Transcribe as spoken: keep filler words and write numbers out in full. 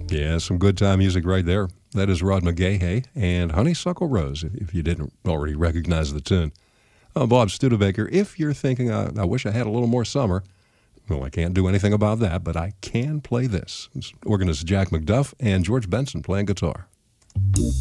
Yeah, some good time music right there. That is Rod McGahey and Honeysuckle Rose, if you didn't already recognize the tune. I'm Bob Studebaker. If you're thinking, I, I wish I had a little more summer, well, I can't do anything about that, but I can play this. It's organist Jack McDuff and George Benson playing guitar.